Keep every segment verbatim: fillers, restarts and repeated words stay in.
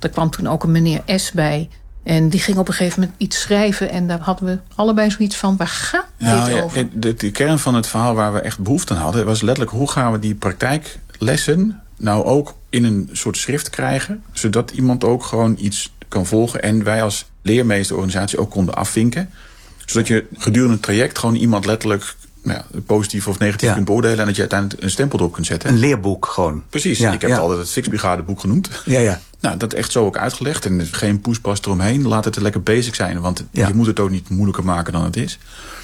Er kwam toen ook een meneer S bij. En die ging op een gegeven moment iets schrijven. En daar hadden we allebei zoiets van, waar gaat nou, dit ja, over? De, de kern van het verhaal waar we echt behoefte aan hadden, was letterlijk, hoe gaan we die praktijklessen nou ook in een soort schrift krijgen, zodat iemand ook gewoon iets kan volgen en wij als leermeesterorganisatie ook konden afvinken. Zodat je gedurende het traject gewoon iemand letterlijk, nou ja, positief of negatief ja. kunt beoordelen en dat je uiteindelijk een stempel erop kunt zetten. Een leerboek gewoon. Precies. Ja, ik heb ja. het altijd het Fixbrigade-boek genoemd. Ja, ja. Nou, dat echt zo ook uitgelegd. En geen poespas eromheen. Laat het er lekker basic zijn. Want ja. je moet het ook niet moeilijker maken dan het is.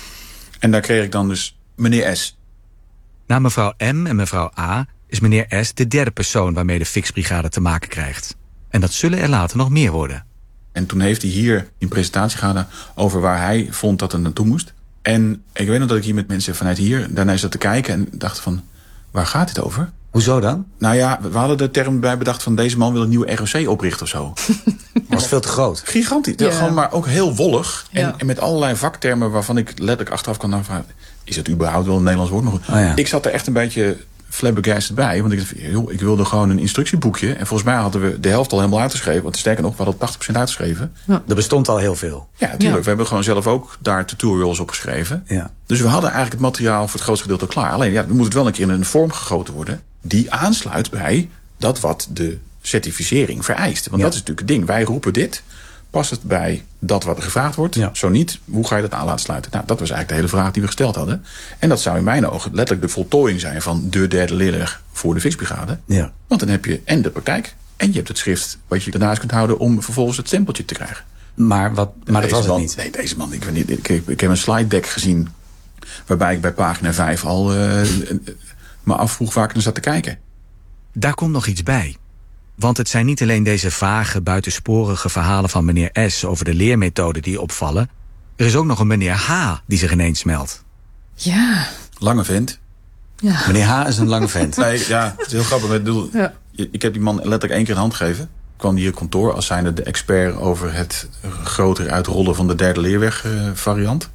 En daar kreeg ik dan dus meneer S. Na mevrouw M en mevrouw A is meneer S de derde persoon waarmee de Fixbrigade te maken krijgt. En dat zullen er later nog meer worden. En toen heeft hij hier een presentatie gehad over waar hij vond dat het naartoe moest. En ik weet nog dat ik hier met mensen vanuit hier daarnaar zat te kijken en dacht van, waar gaat dit over? Hoezo dan? Nou ja, we hadden de term bij bedacht van deze man wil een nieuwe R O C oprichten of zo. Was veel te groot. Gigantisch. Ja. Gewoon maar ook heel wollig. En, Ja. en met allerlei vaktermen waarvan ik letterlijk achteraf kan navragen, is het überhaupt wel een Nederlands woord? Maar goed, Oh ja. ik zat er echt een beetje flabbergasted bij. Want ik dacht, joh, ik wilde gewoon een instructieboekje. En volgens mij hadden we de helft al helemaal uitgeschreven. Want sterker nog, we hadden tachtig procent uitgeschreven. Ja. Er bestond al heel veel. Ja, natuurlijk. Ja. We hebben gewoon zelf ook daar tutorials op geschreven. Ja. Dus we hadden eigenlijk het materiaal voor het grootste gedeelte al klaar. Alleen, ja, dan moet het wel een keer in een vorm gegoten worden die aansluit bij dat wat de certificering vereist. Want Ja. dat is natuurlijk het ding. Wij roepen dit. Past het bij dat wat er gevraagd wordt? Ja. Zo niet, hoe ga je dat aan laten sluiten? Nou, dat was eigenlijk de hele vraag die we gesteld hadden. En dat zou in mijn ogen letterlijk de voltooiing zijn van de derde leerling voor de Fixbrigade. Ja. Want dan heb je en de praktijk en je hebt het schrift wat je daarnaast kunt houden om vervolgens het stempeltje te krijgen. Maar, wat, maar dat Deze was het man, niet. Nee, deze man, ik, weet niet, ik, ik, ik heb een slide deck gezien waarbij ik bij pagina vijf al uh, me afvroeg waar ik naar zat te kijken. Daar komt nog iets bij. Want het zijn niet alleen deze vage, buitensporige verhalen van meneer S over de leermethode die opvallen. Er is ook nog een meneer H die zich ineens meldt. Ja. Lange vent. Ja. Meneer H is een lange vent. Nee, ja, het is heel grappig. Ik, bedoel, Ja. ik heb die man letterlijk één keer een hand gegeven. Ik kwam hier kantoor als zijnde de expert over het groter uitrollen van de derde leerweg uh, variant.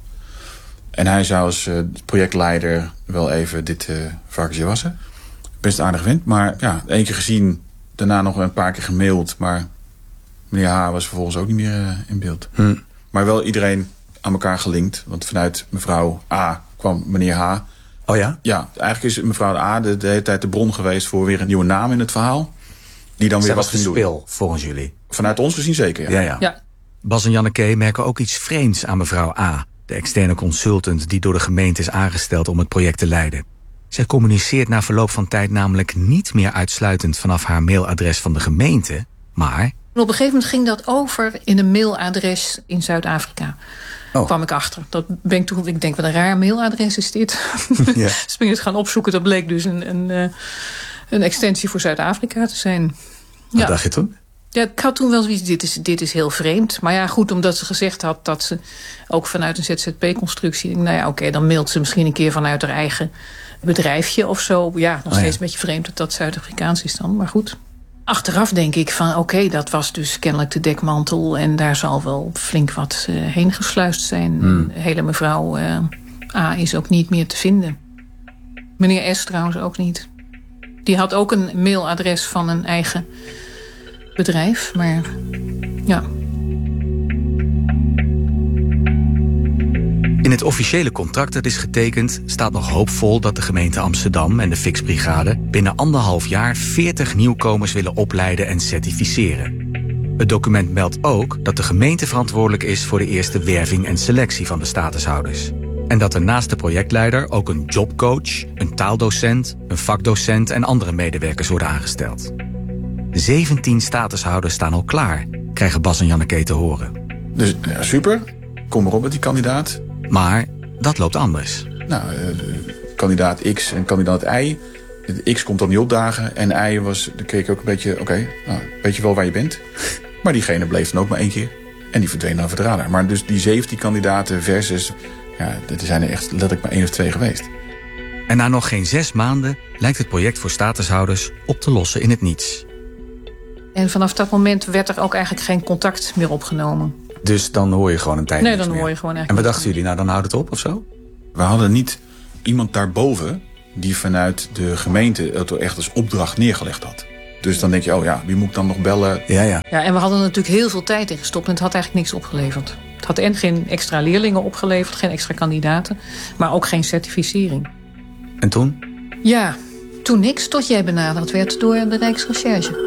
En hij zou als uh, projectleider wel even dit uh, varkensje wassen. Best aardig vent, maar ja, één keer gezien, daarna nog een paar keer gemaild. Maar meneer H was vervolgens ook niet meer uh, in beeld. Hm. Maar wel iedereen aan elkaar gelinkt. Want vanuit mevrouw A kwam meneer H. Oh ja? Ja, eigenlijk is mevrouw A de, de hele tijd de bron geweest voor weer een nieuwe naam in het verhaal. Die dan Zij weer was wat de ging doen. spil, volgens jullie. Vanuit ons gezien zeker, ja. Ja, ja. Ja. Bas en Janneke merken ook iets vreemds aan mevrouw A, de externe consultant die door de gemeente is aangesteld om het project te leiden. Zij communiceert na verloop van tijd namelijk niet meer uitsluitend vanaf haar mailadres van de gemeente, maar En op een gegeven moment ging dat over in een mailadres in Zuid-Afrika. Oh. Kwam ik achter. Dat ben ik toen, ik denk, wat een raar mailadres is dit. Ja. Dus ben ik het gaan opzoeken. Dat bleek dus een, een, uh, een extensie voor Zuid-Afrika te zijn. Wat Ja. dacht je toen? Ja, ik had toen wel zoiets, dit is, dit is heel vreemd. Maar ja, goed, omdat ze gezegd had dat ze ook vanuit een Z Z P-constructie... Nou ja, oké, okay, dan mailt ze misschien een keer vanuit haar eigen bedrijfje of zo. Ja, nog Oh, steeds ja. een beetje vreemd dat dat Zuid-Afrikaans is dan. Maar goed. Achteraf denk ik van, oké, okay, dat was dus kennelijk de dekmantel... en daar zal wel flink wat uh, heen gesluist zijn. Hmm. De hele mevrouw uh, A is ook niet meer te vinden. Meneer S trouwens ook niet. Die had ook een mailadres van een eigen bedrijf, maar ja. in het officiële contract dat is getekend staat nog hoopvol dat de gemeente Amsterdam en de Fixbrigade binnen anderhalf jaar veertig nieuwkomers willen opleiden en certificeren. Het document meldt ook dat de gemeente verantwoordelijk is voor de eerste werving en selectie van de statushouders. En dat er naast de projectleider ook een jobcoach, een taaldocent, een vakdocent en andere medewerkers worden aangesteld. zeventien statushouders staan al klaar, krijgen Bas en Janneke te horen. Dus ja, super, kom maar op met die kandidaat. Maar dat loopt anders. Nou, uh, kandidaat X en kandidaat Y. De X komt dan niet opdagen en Y was, dan keek ik ook een beetje, oké, okay, nou, weet je wel waar je bent. Maar diegene bleef dan ook maar één keer. En die verdween dan voor de radar. Maar dus die zeventien kandidaten versus, ja, er zijn er echt letterlijk maar één of twee geweest. En na nog geen zes maanden lijkt het project voor statushouders op te lossen in het niets. En vanaf dat moment werd er ook eigenlijk geen contact meer opgenomen. Dus dan hoor je gewoon een tijd Nee, niks dan meer. hoor je gewoon En eigenlijk wat dachten jullie? Nou, dan houdt het op of zo? We hadden niet iemand daarboven die vanuit de gemeente het echt als opdracht neergelegd had. Dus dan denk je, oh ja, wie moet ik dan nog bellen? Ja, ja. Ja, en we hadden er natuurlijk heel veel tijd in gestopt en het had eigenlijk niks opgeleverd. Het had en geen extra leerlingen opgeleverd, geen extra kandidaten, maar ook geen certificering. En toen? Ja, toen niks, tot jij benaderd werd door de Rijksrecherche.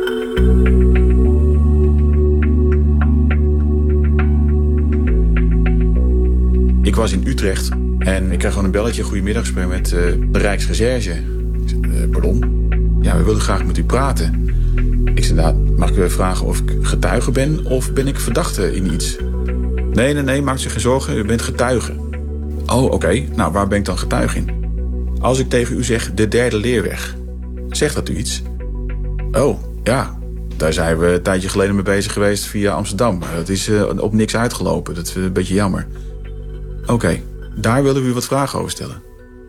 Ik was in Utrecht en ik kreeg gewoon een belletje. Goedemiddag, ik spreek met uh, de Rijksrecherche. Ik zei, uh, pardon? Ja, we willen graag met u praten. Ik zei, nou, mag ik u vragen of ik getuige ben of ben ik verdachte in iets? Nee, nee, nee, maak zich geen zorgen, u bent getuige. Oh, oké, okay. Nou, waar ben ik dan getuige in? Als ik tegen u zeg de derde leerweg, zegt dat u iets? Oh, ja, daar zijn we een tijdje geleden mee bezig geweest via Amsterdam. Dat is uh, op niks uitgelopen, dat is een beetje jammer. Oké, okay, daar willen we u wat vragen over stellen.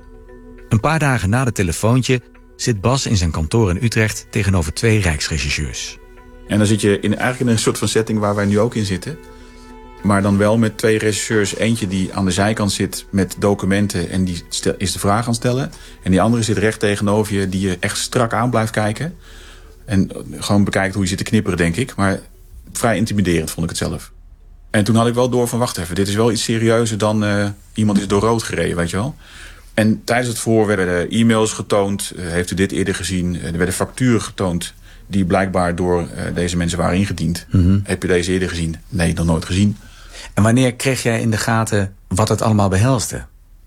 Een paar dagen na het telefoontje zit Bas in zijn kantoor in Utrecht tegenover twee Rijksrechercheurs. En dan zit je in, eigenlijk in een soort van setting waar wij nu ook in zitten. Maar dan wel met twee rechercheurs. Eentje die aan de zijkant zit met documenten en die is de vraag aan het stellen. En die andere zit recht tegenover je die je echt strak aan blijft kijken. En gewoon bekijkt hoe je zit te knipperen, denk ik. Maar vrij intimiderend vond ik het zelf. En toen had ik wel door van, wacht even, dit is wel iets serieuzer dan uh, iemand is door rood gereden, weet je wel. En tijdens het verhoor werden e-mails getoond. Uh, heeft u dit eerder gezien? Uh, er werden facturen getoond die blijkbaar door uh, deze mensen waren ingediend. Mm-hmm. Heb je deze eerder gezien? Nee, nog nooit gezien. En wanneer kreeg jij in de gaten wat het allemaal behelste?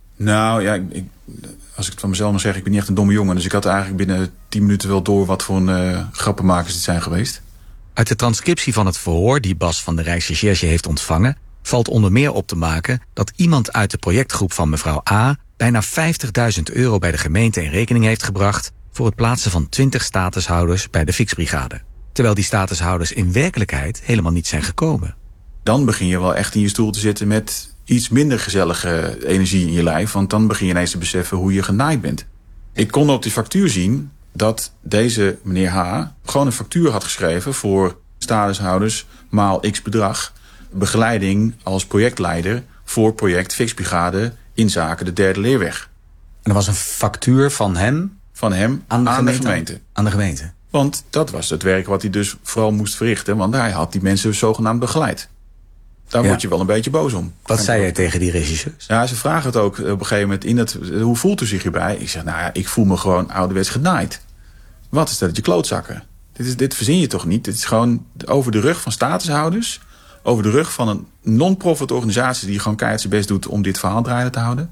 Nou ja, ik, als ik het van mezelf mag zeggen, ik ben niet echt een domme jongen. Dus ik had eigenlijk binnen tien minuten wel door wat voor een, uh, grappenmakers dit zijn geweest. Uit de transcriptie van het verhoor die Bas van de Rijksrecherche heeft ontvangen, valt onder meer op te maken dat iemand uit de projectgroep van mevrouw A bijna vijftigduizend euro bij de gemeente in rekening heeft gebracht voor het plaatsen van twintig statushouders bij de Fixbrigade. Terwijl die statushouders in werkelijkheid helemaal niet zijn gekomen. Dan begin je wel echt in je stoel te zitten met iets minder gezellige energie in je lijf. Want dan begin je ineens te beseffen hoe je genaaid bent. Ik kon op die factuur zien dat deze meneer H. gewoon een factuur had geschreven voor statushouders maal x bedrag. Begeleiding als projectleider voor project Fixbrigade in zaken de derde leerweg. En er was een factuur van hem? Van hem aan de, aan gemeente, de gemeente. Aan de gemeente. Want dat was het werk wat hij dus vooral moest verrichten. Want hij had die mensen zogenaamd begeleid. Daar ja. word je wel een beetje boos om. Wat zei jij tegen die regisseurs? Ja, ze vragen het ook op een gegeven moment in het, hoe voelt u zich hierbij? Ik zeg, nou ja, ik voel me gewoon ouderwets genaaid. Wat is dat je klootzakken? Dit, is, dit verzin je toch niet? Dit is gewoon over de rug van statushouders. Over de rug van een non-profit organisatie die gewoon keihard zijn best doet om dit verhaal draaiende te houden.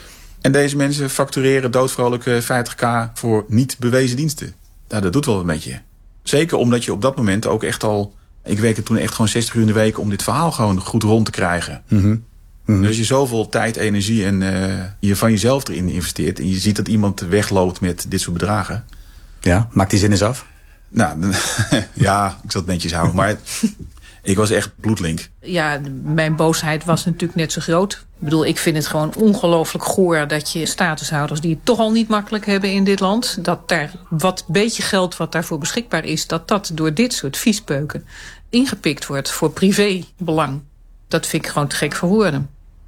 En deze mensen factureren doodvrolijk vijftig k voor niet bewezen diensten. Nou, dat doet wel wat met je. Zeker omdat je op dat moment ook echt al... Ik werkte toen echt gewoon zestig uur in de week om dit verhaal gewoon goed rond te krijgen. Mm-hmm. Mm-hmm. Dus je zoveel tijd, energie en uh, je van jezelf erin investeert. En je ziet dat iemand wegloopt met dit soort bedragen. Ja, maak die zin eens af. Nou, ja, ik zal het netjes houden. Maar ik was echt bloedlink. Ja, mijn boosheid was natuurlijk net zo groot. Ik bedoel, ik vind het gewoon ongelooflijk goor dat je statushouders die het toch al niet makkelijk hebben in dit land, dat daar wat beetje geld wat daarvoor beschikbaar is, dat dat door dit soort viespeuken ingepikt wordt voor privébelang. Dat vind ik gewoon te gek voor woorden.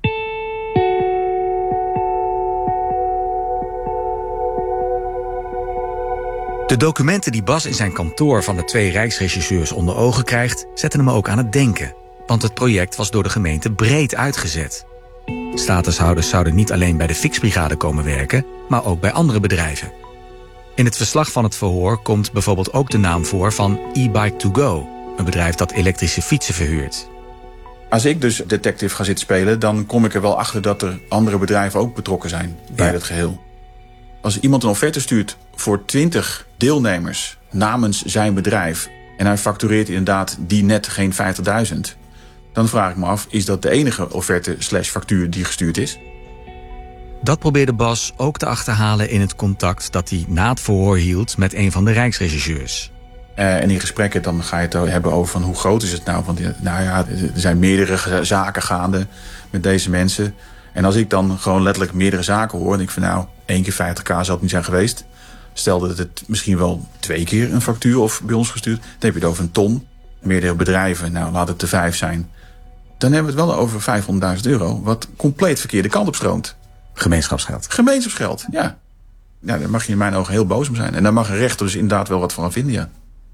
De documenten die Bas in zijn kantoor van de twee Rijksregisseurs onder ogen krijgt, zetten hem ook aan het denken. Want het project was door de gemeente breed uitgezet. Statushouders zouden niet alleen bij de Fixbrigade komen werken, maar ook bij andere bedrijven. In het verslag van het verhoor komt bijvoorbeeld ook de naam voor van e-bike to go, een bedrijf dat elektrische fietsen verhuurt. Als ik dus detective ga zitten spelen, dan kom ik er wel achter dat er andere bedrijven ook betrokken zijn bij ja. het geheel. Als iemand een offerte stuurt voor twintig deelnemers namens zijn bedrijf en hij factureert inderdaad die net geen vijftigduizend... dan vraag ik me af, is dat de enige offerte slash factuur die gestuurd is? Dat probeerde Bas ook te achterhalen in het contact dat hij na het verhoor hield met een van de Rijksregisseurs. Uh, en in gesprekken dan ga je het hebben over van hoe groot is het nou? Want nou ja, er zijn meerdere zaken gaande met deze mensen. En als ik dan gewoon letterlijk meerdere zaken hoor en ik van nou, één keer vijftig k zou het niet zijn geweest. Stel dat het misschien wel twee keer een factuur of bij ons gestuurd. Dan heb je het over een ton. Meerdere bedrijven, nou laat het er vijf zijn. Dan hebben we het wel over vijfhonderdduizend euro. Wat compleet verkeerde kant op stroomt. Gemeenschapsgeld. Gemeenschapsgeld, ja. Ja, daar mag je in mijn ogen heel boos om zijn. En daar mag een rechter dus inderdaad wel wat van vinden, ja.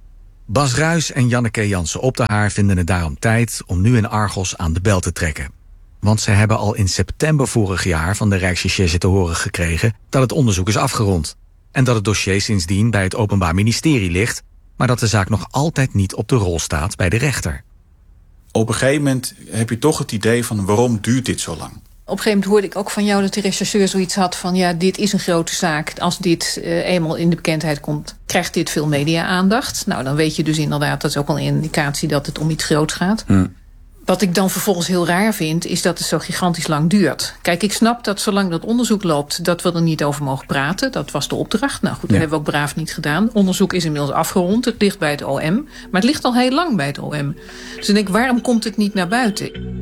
Bas Ruijs en Janneke Jansen op de Haar vinden het daarom tijd om nu in Argos aan de bel te trekken. Want ze hebben al in september vorig jaar van de Rijksrecherche te horen gekregen dat het onderzoek is afgerond. En dat het dossier sindsdien bij het Openbaar Ministerie ligt, maar dat de zaak nog altijd niet op de rol staat bij de rechter. Op een gegeven moment heb je toch het idee van waarom duurt dit zo lang? Op een gegeven moment hoorde ik ook van jou dat de rechercheur zoiets had van ja, dit is een grote zaak. Als dit uh, eenmaal in de bekendheid komt, krijgt dit veel media-aandacht. Nou, dan weet je dus inderdaad, dat is ook wel een indicatie dat het om iets groots gaat. Hmm. Wat ik dan vervolgens heel raar vind, is dat het zo gigantisch lang duurt. Kijk, ik snap dat zolang dat onderzoek loopt, dat we er niet over mogen praten. Dat was de opdracht. Nou goed, dat ja. hebben we ook braaf niet gedaan. Onderzoek is inmiddels afgerond. Het ligt bij het O M. Maar het ligt al heel lang bij het O M. Dus dan denk ik, waarom komt het niet naar buiten?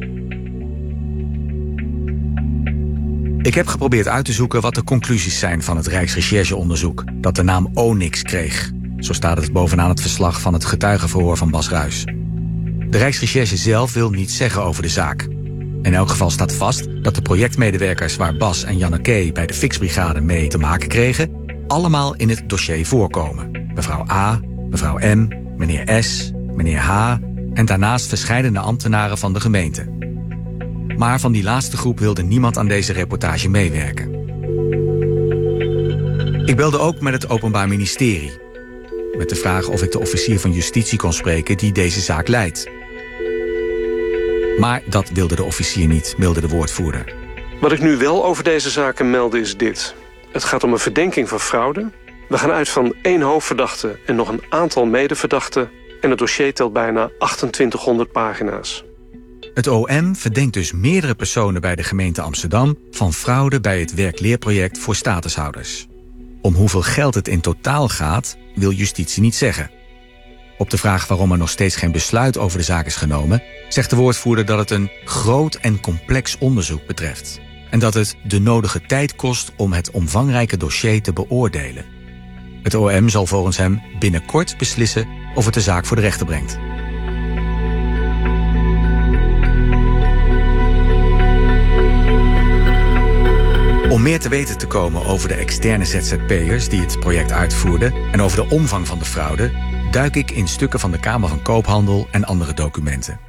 Ik heb geprobeerd uit te zoeken wat de conclusies zijn van het Rijksrecherche-onderzoek, dat de naam Onyx kreeg. Zo staat het bovenaan het verslag van het getuigenverhoor van Bas Ruijs. De Rijksrecherche zelf wil niets zeggen over de zaak. In elk geval staat vast dat de projectmedewerkers waar Bas en Janneke bij de Fixbrigade mee te maken kregen, allemaal in het dossier voorkomen. Mevrouw A, mevrouw M, meneer S, meneer H en daarnaast verscheidene ambtenaren van de gemeente. Maar van die laatste groep wilde niemand aan deze reportage meewerken. Ik belde ook met het Openbaar Ministerie, met de vraag of ik de officier van justitie kon spreken die deze zaak leidt. Maar dat wilde de officier niet, meldde de woordvoerder. Wat ik nu wel over deze zaken melde is dit. Het gaat om een verdenking van fraude. We gaan uit van één hoofdverdachte en nog een aantal medeverdachten. En het dossier telt bijna achtentwintighonderd pagina's. Het O M verdenkt dus meerdere personen bij de gemeente Amsterdam van fraude bij het werkleerproject voor statushouders. Om hoeveel geld het in totaal gaat, wil justitie niet zeggen. Op de vraag waarom er nog steeds geen besluit over de zaak is genomen, zegt de woordvoerder dat het een groot en complex onderzoek betreft. En dat het de nodige tijd kost om het omvangrijke dossier te beoordelen. Het O M zal volgens hem binnenkort beslissen of het de zaak voor de rechter brengt. Om meer te weten te komen over de externe Z Z P'ers die het project uitvoerden en over de omvang van de fraude, duik ik in stukken van de Kamer van Koophandel en andere documenten.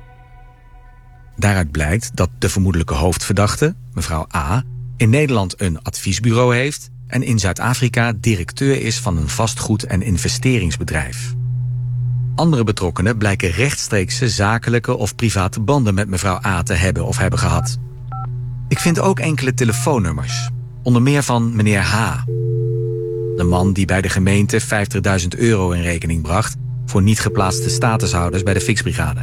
Daaruit blijkt dat de vermoedelijke hoofdverdachte, mevrouw A, in Nederland een adviesbureau heeft en in Zuid-Afrika directeur is van een vastgoed- en investeringsbedrijf. Andere betrokkenen blijken rechtstreekse zakelijke of private banden met mevrouw A te hebben of hebben gehad. Ik vind ook enkele telefoonnummers, onder meer van meneer H. De man die bij de gemeente vijftigduizend euro in rekening bracht voor niet geplaatste statushouders bij de Fixbrigade.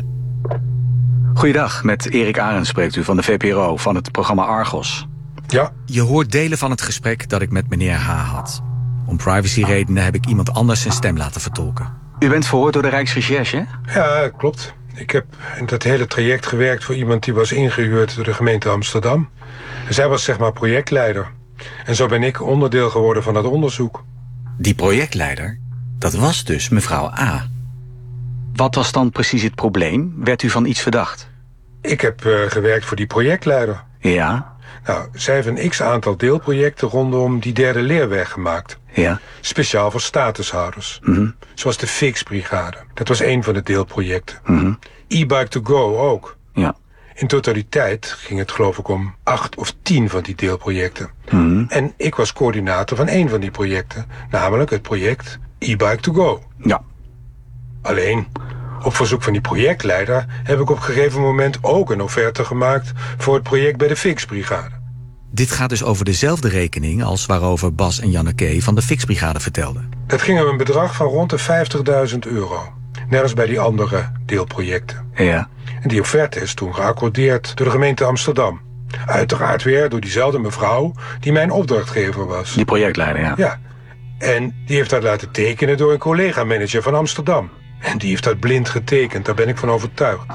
Goeiedag, met Erik Arends spreekt u van de V P R O, van het programma Argos. Ja. Je hoort delen van het gesprek dat ik met meneer H. had. Om privacyredenen heb ik iemand anders zijn stem laten vertolken. U bent verhoord door de Rijksrecherche? Ja, klopt. Ik heb in dat hele traject gewerkt voor iemand die was ingehuurd door de gemeente Amsterdam. Zij was zeg maar projectleider. En zo ben ik onderdeel geworden van dat onderzoek. Die projectleider, dat was dus mevrouw A. Wat was dan precies het probleem? Werd u van iets verdacht? Ik heb uh, gewerkt voor die projectleider. Ja? Nou, zij heeft een x-aantal deelprojecten rondom die derde leerweg gemaakt. Ja? Speciaal voor statushouders. Mm-hmm. Zoals de Fixbrigade. Dat was één van de deelprojecten. Mm-hmm. E-bike to go ook. Ja. In totaliteit ging het geloof ik om acht of tien van die deelprojecten. Mm-hmm. En ik was coördinator van één van die projecten. Namelijk het project E-bike to go. Ja. Alleen, op verzoek van die projectleider heb ik op een gegeven moment ook een offerte gemaakt voor het project bij de Fixbrigade. Dit gaat dus over dezelfde rekening als waarover Bas en Janneke van de Fixbrigade vertelden. Dat ging om een bedrag van rond de vijftigduizend euro. Net als bij die andere deelprojecten. Ja. En die offerte is toen geaccordeerd door de gemeente Amsterdam. Uiteraard weer door diezelfde mevrouw die mijn opdrachtgever was. Die projectleider, ja. Ja. En die heeft dat laten tekenen door een collega-manager van Amsterdam. En die heeft dat blind getekend, daar ben ik van overtuigd.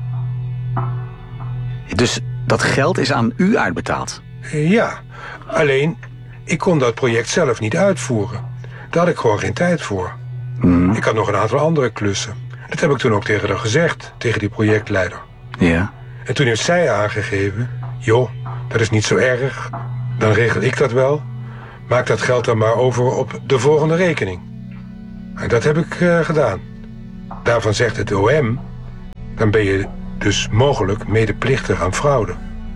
Dus dat geld is aan u uitbetaald? Ja, alleen ik kon dat project zelf niet uitvoeren. Daar had ik gewoon geen tijd voor. Mm. Ik had nog een aantal andere klussen. Dat heb ik toen ook tegen haar gezegd, tegen die projectleider. Ja. En toen heeft zij aangegeven, joh, dat is niet zo erg. Dan regel ik dat wel. Maak dat geld dan maar over op de volgende rekening. En dat heb ik uh, gedaan. daarvan zegt het O M... dan ben je dus mogelijk medeplichtig aan fraude.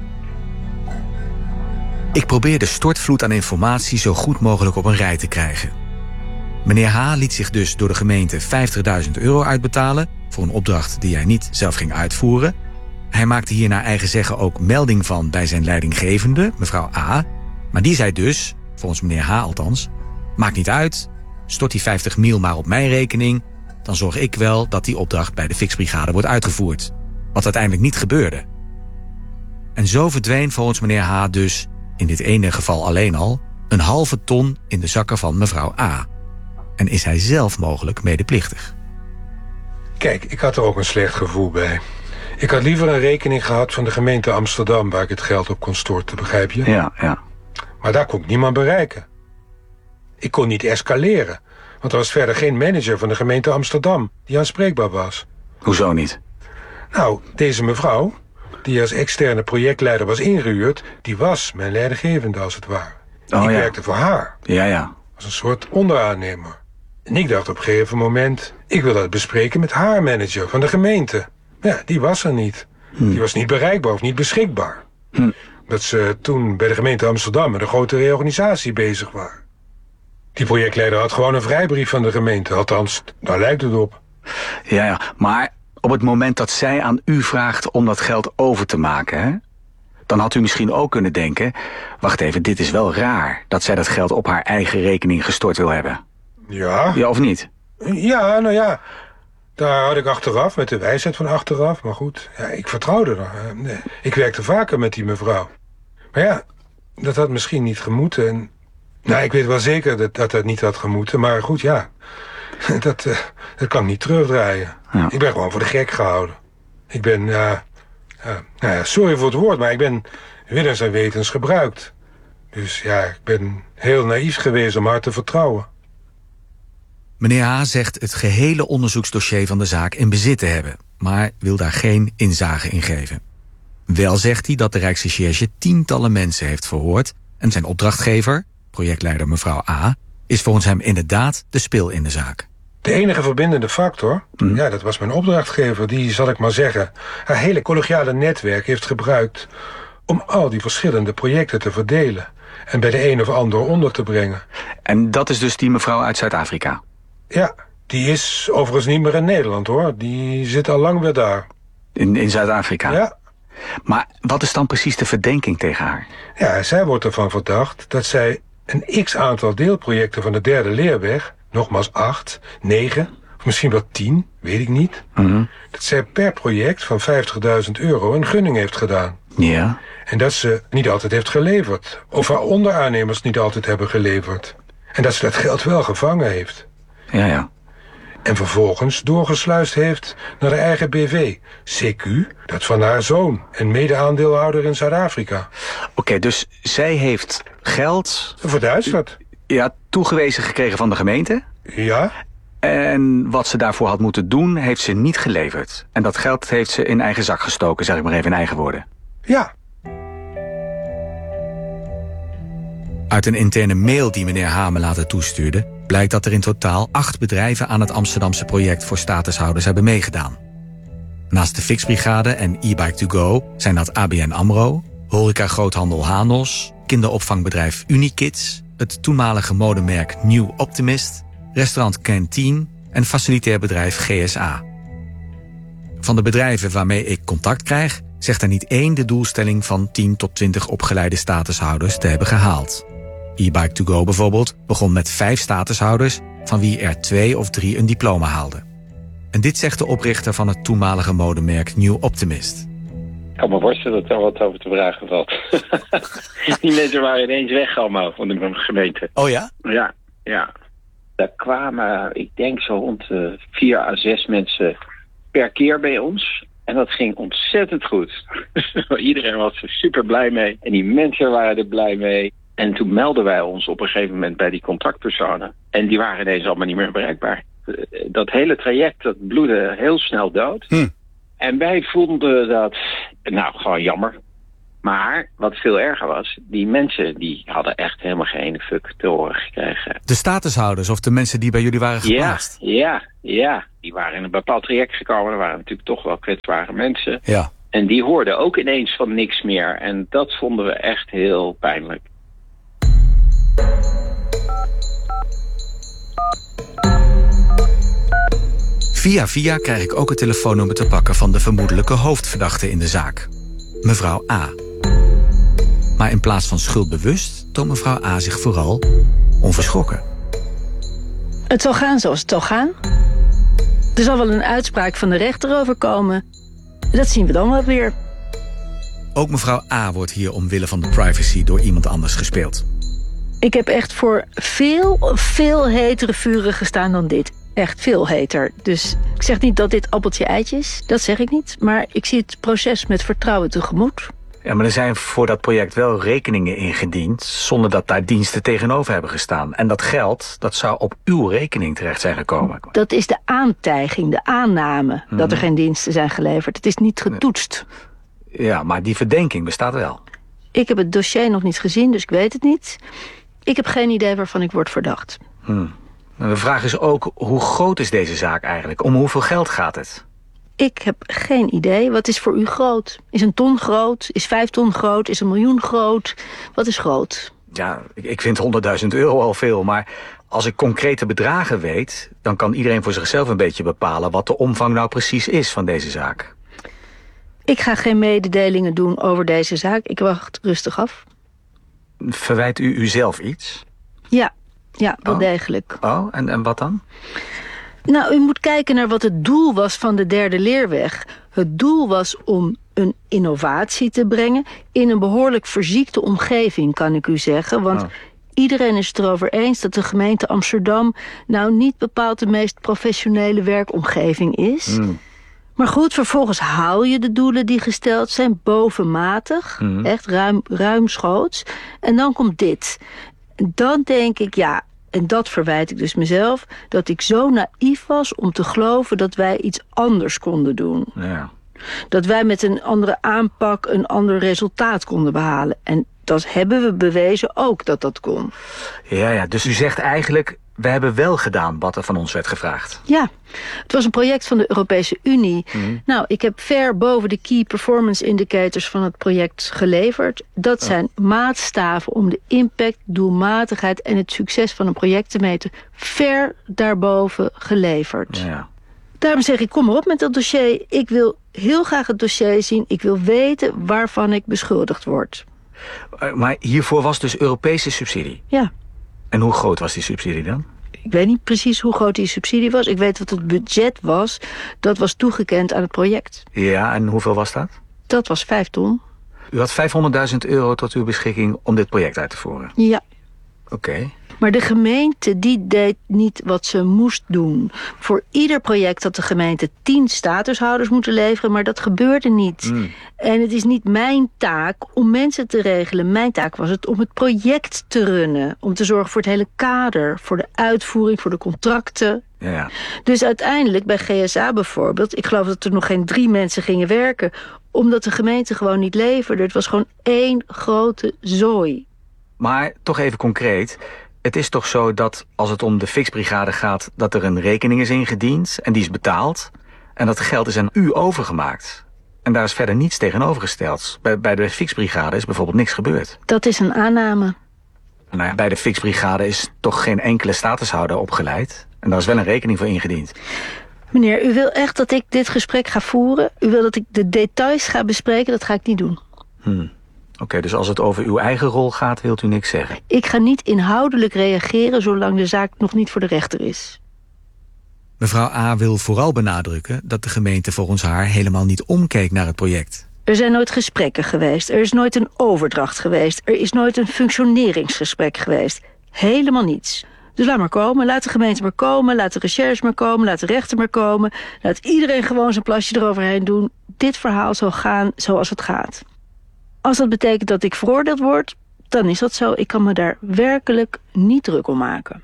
Ik probeer de stortvloed aan informatie zo goed mogelijk op een rij te krijgen. Meneer H. liet zich dus door de gemeente vijftigduizend euro uitbetalen... voor een opdracht die hij niet zelf ging uitvoeren. Hij maakte hier naar eigen zeggen ook melding van bij zijn leidinggevende, mevrouw A. Maar die zei dus, volgens meneer H. althans... maakt niet uit, stort die vijftig mil maar op mijn rekening... dan zorg ik wel dat die opdracht bij de fixbrigade wordt uitgevoerd. Wat uiteindelijk niet gebeurde. En zo verdween volgens meneer H. dus, in dit ene geval alleen al... een halve ton in de zakken van mevrouw A. En is hij zelf mogelijk medeplichtig. Kijk, ik had er ook een slecht gevoel bij. Ik had liever een rekening gehad van de gemeente Amsterdam... waar ik het geld op kon storten, begrijp je? Ja, ja. Maar daar kon ik niemand bereiken. Ik kon niet escaleren. Want er was verder geen manager van de gemeente Amsterdam... die aanspreekbaar was. Hoezo niet? Nou, deze mevrouw, die als externe projectleider was ingehuurd... die was mijn leidinggevende, als het ware. Oh, ik ja. werkte voor haar. Ja, ja. Als een soort onderaannemer. En ik dacht op een gegeven moment... ik wil dat bespreken met haar manager van de gemeente. Ja, die was er niet. Hm. Die was niet bereikbaar of niet beschikbaar. Hm. Dat ze toen bij de gemeente Amsterdam... met een grote reorganisatie bezig waren. Die projectleider had gewoon een vrijbrief van de gemeente. Althans, daar lijkt het op. Ja, ja. Maar op het moment dat zij aan u vraagt om dat geld over te maken... Hè, dan had u misschien ook kunnen denken... wacht even, dit is wel raar... dat zij dat geld op haar eigen rekening gestort wil hebben. Ja. Ja, of niet? Ja, nou ja. Daar had ik achteraf, met de wijsheid van achteraf. Maar goed, ja, ik vertrouwde haar. Nee, ik werkte vaker met die mevrouw. Maar ja, dat had misschien niet gemoeten. En, nou, ik weet wel zeker dat, dat dat niet had gemoeten. Maar goed, ja. Dat, uh, dat kan ik niet terugdraaien. Ja. Ik ben gewoon voor de gek gehouden. Ik ben, uh, uh, nou ja, sorry voor het woord, maar ik ben willens en wetens gebruikt. Dus ja, ik ben heel naïef geweest om haar te vertrouwen. Meneer H. zegt het gehele onderzoeksdossier van de zaak in bezit te hebben... maar wil daar geen inzage in geven. Wel zegt hij dat de Rijksrecherche tientallen mensen heeft verhoord... en zijn opdrachtgever, projectleider mevrouw A... is volgens hem inderdaad de spil in de zaak. De enige verbindende factor, hm. ja, dat was mijn opdrachtgever... die, zal ik maar zeggen, haar hele collegiale netwerk heeft gebruikt... om al die verschillende projecten te verdelen... en bij de een of ander onder te brengen. En dat is dus die mevrouw uit Zuid-Afrika? Ja, die is overigens niet meer in Nederland, hoor. Die zit al lang weer daar. In, in Zuid-Afrika? Ja. Maar wat is dan precies de verdenking tegen haar? Ja, zij wordt ervan verdacht dat zij een x-aantal deelprojecten van de derde leerweg... nogmaals acht, negen, of misschien wel tien, weet ik niet... Mm-hmm. dat zij per project van vijftigduizend euro een gunning heeft gedaan. Ja. En dat ze niet altijd heeft geleverd. Of haar onderaannemers niet altijd hebben geleverd. En dat ze dat geld wel gevangen heeft. Ja, ja. En vervolgens doorgesluist heeft naar de eigen B V, C Q, dat van haar zoon en mede-aandeelhouder in Zuid-Afrika. Oké, okay, dus zij heeft geld... Verduisterd. Ja, toegewezen gekregen van de gemeente. Ja. En wat ze daarvoor had moeten doen, heeft ze niet geleverd. En dat geld heeft ze in eigen zak gestoken, zeg ik maar even in eigen woorden. Ja. Uit een interne mail die meneer H. me later toestuurde... blijkt dat er in totaal acht bedrijven aan het Amsterdamse project voor statushouders hebben meegedaan. Naast de Fixbrigade en e-bike to go zijn dat A B N AMRO, horeca-groothandel Hanos, kinderopvangbedrijf Unikids, het toenmalige modemerk New Optimist, restaurant Canteen en facilitair bedrijf G S A. Van de bedrijven waarmee ik contact krijg, zegt er niet één de doelstelling van tien tot twintig opgeleide statushouders te hebben gehaald. e-bike to go bijvoorbeeld begon met vijf statushouders, van wie er twee of drie een diploma haalden. En dit zegt de oprichter van het toenmalige modemerk New Optimist. Ik kan me voorstellen dat er wat over te vragen valt. Die mensen waren ineens weg allemaal van de gemeente. Oh ja? Ja, ja. Daar kwamen, ik denk zo rond de vier à zes mensen per keer bij ons. En dat ging ontzettend goed. Iedereen was er super blij mee. En die mensen waren er blij mee. En toen melden wij ons op een gegeven moment bij die contactpersonen. En die waren ineens allemaal niet meer bereikbaar. Dat hele traject, dat bloedde heel snel dood. Hm. En wij vonden dat, nou, gewoon jammer. Maar wat veel erger was, die mensen die hadden echt helemaal geen fuck te horen gekregen. De statushouders of de mensen die bij jullie waren geplaatst? Ja, ja, ja. Die waren in een bepaald traject gekomen. Er waren natuurlijk toch wel kwetsbare mensen. Ja. En die hoorden ook ineens van niks meer. En dat vonden we echt heel pijnlijk. Via via krijg ik ook het telefoonnummer te pakken van de vermoedelijke hoofdverdachte in de zaak. Mevrouw A. Maar in plaats van schuldbewust toont mevrouw A zich vooral onverschrokken. Het zal gaan zoals het zal gaan. Er zal wel een uitspraak van de rechter over komen. Dat zien we dan wel weer. Ook mevrouw A wordt hier omwille van de privacy door iemand anders gespeeld. Ik heb echt voor veel, veel hetere vuren gestaan dan dit. Echt veel heter. Dus ik zeg niet dat dit appeltje eitje is. Dat zeg ik niet. Maar ik zie het proces met vertrouwen tegemoet. Ja, maar er zijn voor dat project wel rekeningen ingediend zonder dat daar diensten tegenover hebben gestaan. En dat geld, dat zou op uw rekening terecht zijn gekomen. Dat is de aantijging, de aanname hmm. dat er geen diensten zijn geleverd. Het is niet getoetst. Ja, maar die verdenking bestaat wel. Ik heb het dossier nog niet gezien, dus ik weet het niet. Ik heb geen idee waarvan ik word verdacht. Hmm. De vraag is ook, hoe groot is deze zaak eigenlijk? Om hoeveel geld gaat het? Ik heb geen idee. Wat is voor u groot? Is een ton groot? Is vijf ton groot? Is een miljoen groot? Wat is groot? Ja, ik vind honderdduizend euro al veel, maar als ik concrete bedragen weet, dan kan iedereen voor zichzelf een beetje bepalen wat de omvang nou precies is van deze zaak. Ik ga geen mededelingen doen over deze zaak. Ik wacht rustig af. Verwijt u uzelf iets? Ja, ja, wel oh. degelijk. Oh, en, en wat dan? Nou, u moet kijken naar wat het doel was van de derde leerweg. Het doel was om een innovatie te brengen in een behoorlijk verziekte omgeving, kan ik u zeggen. Want oh. iedereen is het erover eens dat de gemeente Amsterdam nou niet bepaald de meest professionele werkomgeving is. Mm. Maar goed, vervolgens haal je de doelen die gesteld zijn bovenmatig, mm. echt ruim, ruimschoots. En dan komt dit. Dan denk ik, ja, en dat verwijt ik dus mezelf, dat ik zo naïef was om te geloven dat wij iets anders konden doen. Ja. Dat wij met een andere aanpak een ander resultaat konden behalen. En dat hebben we bewezen ook dat dat kon. Ja, ja, dus u zegt eigenlijk, we hebben wel gedaan wat er van ons werd gevraagd. Ja, het was een project van de Europese Unie. Mm. Nou, ik heb ver boven de Key Performance Indicators van het project geleverd. Dat zijn oh. maatstaven om de impact, doelmatigheid en het succes van een project te meten. Ver daarboven geleverd. Ja. Daarom zeg ik, kom maar op met dat dossier. Ik wil heel graag het dossier zien. Ik wil weten waarvan ik beschuldigd word. Maar hiervoor was dus Europese subsidie? Ja. En hoe groot was die subsidie dan? Ik weet niet precies hoe groot die subsidie was. Ik weet wat het budget was. Dat was toegekend aan het project. Ja, en hoeveel was dat? Dat was vijf ton. U had vijfhonderdduizend euro tot uw beschikking om dit project uit te voeren? Ja. Oké. Okay. Maar de gemeente die deed niet wat ze moest doen. Voor ieder project had de gemeente tien statushouders moeten leveren, maar dat gebeurde niet. Mm. En het is niet mijn taak om mensen te regelen. Mijn taak was het om het project te runnen. Om te zorgen voor het hele kader, voor de uitvoering, voor de contracten. Ja. Dus uiteindelijk bij G S A bijvoorbeeld, ik geloof dat er nog geen drie mensen gingen werken, omdat de gemeente gewoon niet leverde. Het was gewoon één grote zooi. Maar toch even concreet. Het is toch zo dat als het om de fixbrigade gaat, dat er een rekening is ingediend en die is betaald. En dat geld is aan u overgemaakt. En daar is verder niets tegenovergesteld. Bij, bij de fixbrigade is bijvoorbeeld niks gebeurd. Dat is een aanname. Nou ja, bij de fixbrigade is toch geen enkele statushouder opgeleid. En daar is wel een rekening voor ingediend. Meneer, u wil echt dat ik dit gesprek ga voeren? U wil dat ik de details ga bespreken? Dat ga ik niet doen. Hmm. Oké, okay, dus als het over uw eigen rol gaat, wilt u niks zeggen? Ik ga niet inhoudelijk reageren zolang de zaak nog niet voor de rechter is. Mevrouw A. wil vooral benadrukken dat de gemeente volgens haar helemaal niet omkeek naar het project. Er zijn nooit gesprekken geweest. Er is nooit een overdracht geweest. Er is nooit een functioneringsgesprek geweest. Helemaal niets. Dus laat maar komen. Laat de gemeente maar komen. Laat de recherche maar komen. Laat de rechter maar komen. Laat iedereen gewoon zijn plasje eroverheen doen. Dit verhaal zal gaan zoals het gaat. Als dat betekent dat ik veroordeeld word, dan is dat zo. Ik kan me daar werkelijk niet druk om maken.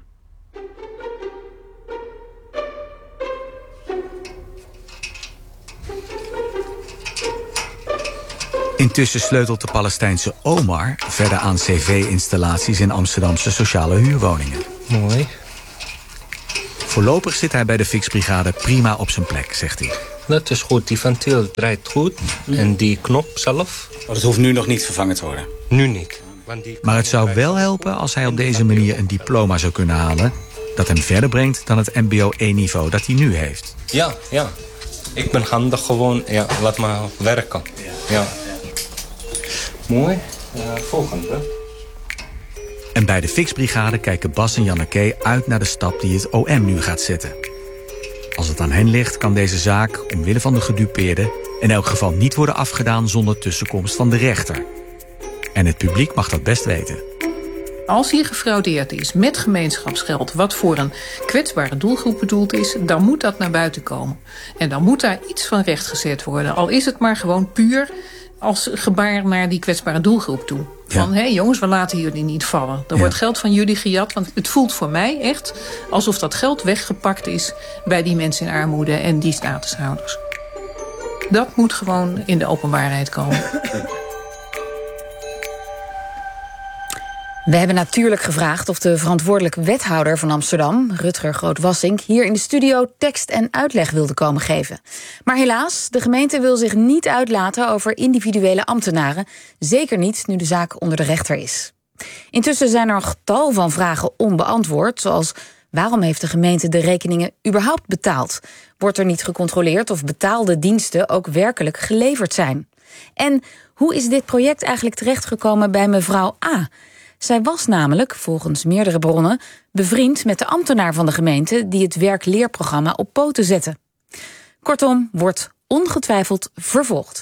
Intussen sleutelt de Palestijnse Omar verder aan cv-installaties in Amsterdamse sociale huurwoningen. Mooi. Voorlopig zit hij bij de fixbrigade prima op zijn plek, zegt hij. Dat is goed, die ventiel draait goed. En die knop zelf? Maar dat hoeft nu nog niet vervangen te worden? Nu niet. Maar het zou wel helpen als hij op deze manier een diploma zou kunnen halen dat hem verder brengt dan het M B O één niveau dat hij nu heeft. Ja, ja. Ik ben handig gewoon. Ja, laat maar werken. Ja. Mooi. Uh, volgende. En bij de fixbrigade kijken Bas en Janneke uit naar de stap die het O M nu gaat zetten. Als het aan hen ligt, kan deze zaak, omwille van de gedupeerde, in elk geval niet worden afgedaan zonder tussenkomst van de rechter. En het publiek mag dat best weten. Als hier gefraudeerd is met gemeenschapsgeld, wat voor een kwetsbare doelgroep bedoeld is, dan moet dat naar buiten komen. En dan moet daar iets van rechtgezet worden. Al is het maar gewoon puur als gebaar naar die kwetsbare doelgroep toe. Van, hé hey jongens, we laten jullie niet vallen. Er ja. wordt geld van jullie gejat, want het voelt voor mij echt alsof dat geld weggepakt is bij die mensen in armoede en die statushouders. Dat moet gewoon in de openbaarheid komen. We hebben natuurlijk gevraagd of de verantwoordelijk wethouder van Amsterdam, Rutger Groot-Wassink, hier in de studio tekst en uitleg wilde komen geven. Maar helaas, de gemeente wil zich niet uitlaten over individuele ambtenaren. Zeker niet nu de zaak onder de rechter is. Intussen zijn er een getal van vragen onbeantwoord, zoals waarom heeft de gemeente de rekeningen überhaupt betaald? Wordt er niet gecontroleerd of betaalde diensten ook werkelijk geleverd zijn? En hoe is dit project eigenlijk terechtgekomen bij mevrouw A? Zij was namelijk, volgens meerdere bronnen, bevriend met de ambtenaar van de gemeente die het werk-leerprogramma op poten zette. Kortom, wordt ongetwijfeld vervolgd.